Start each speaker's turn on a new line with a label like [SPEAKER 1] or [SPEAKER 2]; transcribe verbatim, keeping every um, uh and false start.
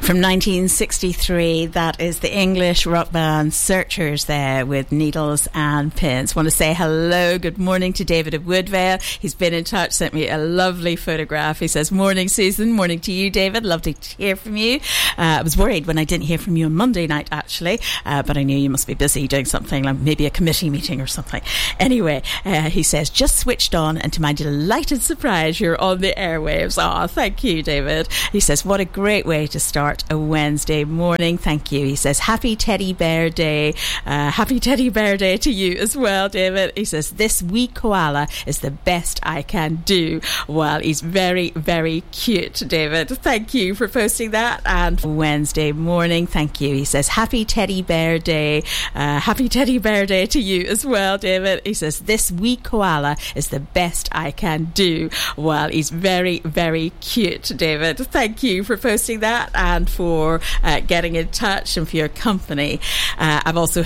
[SPEAKER 1] From nineteen sixty-three, that is the English rock band Searchers there with Needles and Pins. Want to say hello, good morning to David of Woodvale. He's been in touch, sent me a lovely photograph. He says, morning Susan, morning to you David, lovely to hear from you. Uh, I was worried when I didn't hear from you on Monday night actually, uh, but I knew you must be busy doing something, like maybe a committee meeting or something. Anyway, uh, he says, just switched on and to my delighted surprise, you're on the airwaves. Oh, thank you David. He says, what a great way to start a Wednesday morning. Thank you. He says, happy Teddy Bear Day. Uh, happy Teddy Bear Day to you as well, David. He says, this wee koala is the best I can do. Well, he's very, very cute, David. Thank you for posting that. And Wednesday morning, thank you. He says, happy Teddy Bear Day. Uh, happy Teddy Bear Day to you as well, David. He says, this wee koala is the best I can do. Well, he's very, very cute, David. Thank you for posting that and for uh, getting in touch and for your company. Uh, I've also